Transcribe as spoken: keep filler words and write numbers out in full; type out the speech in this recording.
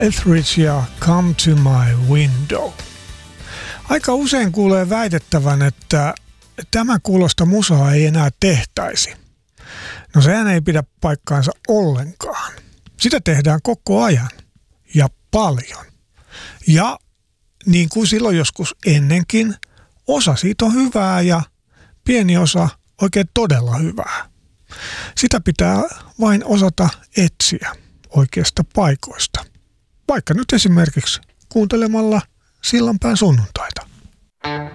Etheridge ja Come to My Window. Aika usein kuulee väitettävän, että tämä kuulosta musaa ei enää tehtäisi. No sehän ei pidä paikkaansa ollenkaan. Sitä tehdään koko ajan ja paljon. Ja niin kuin silloin joskus ennenkin, osa siitä on hyvää ja pieni osa oikein todella hyvää. Sitä pitää vain osata etsiä oikeista paikoista. Vaikka nyt esimerkiksi kuuntelemalla Sillanpään sunnuntaita.